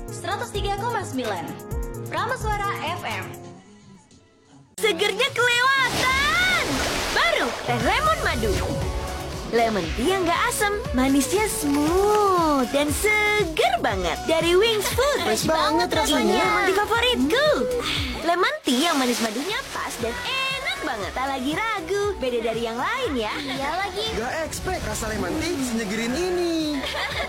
103,9 Prameswara FM. Segernya kelewatan. Baru teh lemon madu. Lemon tea yang gak asam, manisnya smooth dan seger banget. Dari Wings Food. Fresh banget rasanya. Ini lemon tea favoritku. Lemon tea yang manis madunya pas dan enak banget. Tak lagi ragu, beda dari yang lain ya. Iya lagi. Gak expect rasa lemon tea senyegrin ini.